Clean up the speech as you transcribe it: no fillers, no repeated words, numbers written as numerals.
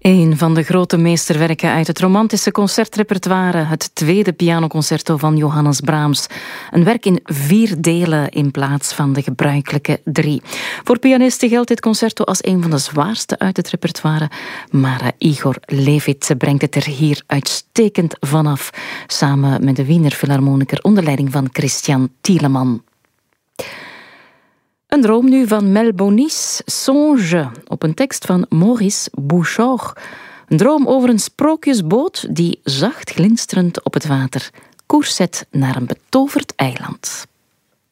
Een van de grote meesterwerken uit het romantische concertrepertoire, het tweede pianoconcerto van Johannes Brahms. Een werk in 4 delen in plaats van de gebruikelijke 3. Voor pianisten geldt dit concerto als een van de zwaarste uit het repertoire, maar Igor Levit brengt het er hier uitstekend vanaf, samen met de Wiener Philharmoniker onder leiding van Christian Thielemann. Een droom nu van Mel Bonis, Songe, op een tekst van Maurice Bouchard. Een droom over een sprookjesboot die zacht glinsterend op het water koers zet naar een betoverd eiland.